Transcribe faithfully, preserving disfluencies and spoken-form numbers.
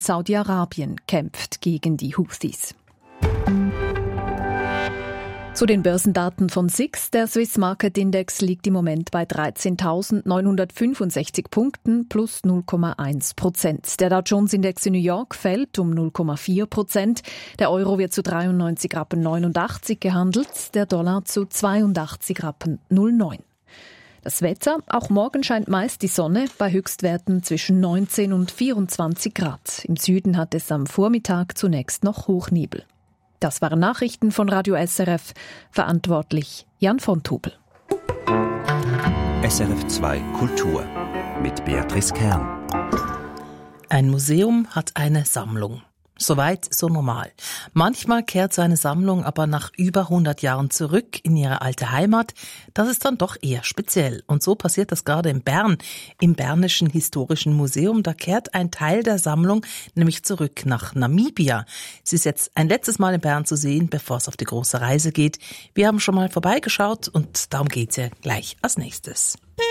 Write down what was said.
Saudi-Arabien kämpft gegen die Houthis. Zu den Börsendaten von S I X. Der Swiss Market Index liegt im Moment bei dreizehntausendneunhundertfünfundsechzig Punkten plus null Komma eins Prozent. Der Dow Jones Index in New York fällt um null Komma vier Prozent. Der Euro wird zu dreiundneunzig Rappen neunundachtzig gehandelt, der Dollar zu zweiundachtzig Rappen null Komma neun. Das Wetter, auch morgen scheint meist die Sonne bei Höchstwerten zwischen neunzehn und vierundzwanzig Grad. Im Süden hat es am Vormittag zunächst noch Hochnebel. Das waren Nachrichten von Radio S R F, verantwortlich Jan von Tobel. S R F zwei Kultur mit Beatrice Kern. Ein Museum hat eine Sammlung. Soweit, so normal. Manchmal kehrt seine Sammlung aber nach über hundert Jahren zurück in ihre alte Heimat. Das ist dann doch eher speziell. Und so passiert das gerade in Bern, im Bernischen Historischen Museum. Da kehrt ein Teil der Sammlung nämlich zurück nach Namibia. Sie ist jetzt ein letztes Mal in Bern zu sehen, bevor es auf die große Reise geht. Wir haben schon mal vorbeigeschaut und darum geht's ja gleich als nächstes.